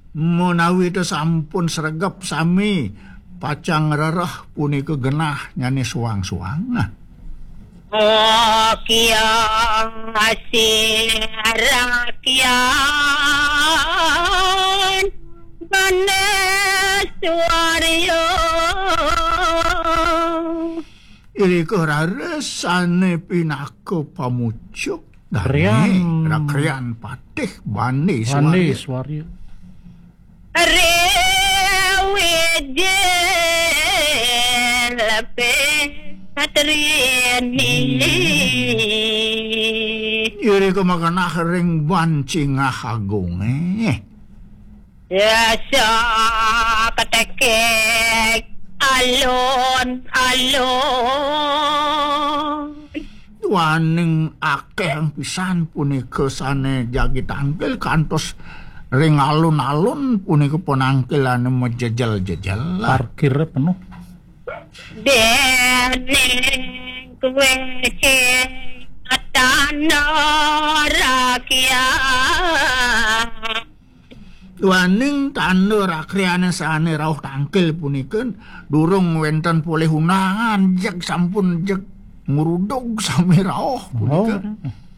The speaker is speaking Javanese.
menawi itu sampun sregep sami pacang rereh punika genah nyane suang-suang. Nah. Oh kiang asirakian Baneswaryo Iri keraresane pinako pamucuk Rakrian patih Baneswaryo Rewidin lepih Katriani Iri kumakanah ring bancingah agunge Yasa katekek alon waning akeh ang pisan punika sane jagi tangkil kantos ring alun-alun punika penangkilane mejejel-jejel parkir penuh Dening kue tanah rakyat waning tanda rakriane sane rauh tangkil punikeun durung wenten poleh unangan jeg sampun jeg ngurudug sami rauh punika